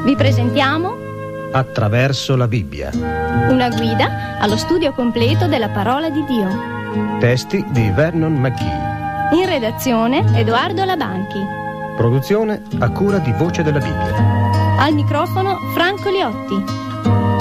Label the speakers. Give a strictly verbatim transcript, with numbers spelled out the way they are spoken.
Speaker 1: Vi presentiamo
Speaker 2: Attraverso la Bibbia,
Speaker 1: una guida allo studio completo della parola di Dio.
Speaker 2: Testi di Vernon McGee.
Speaker 1: In redazione Edoardo Labanchi.
Speaker 2: Produzione a cura di Voce della Bibbia.
Speaker 1: Al microfono Franco Liotti.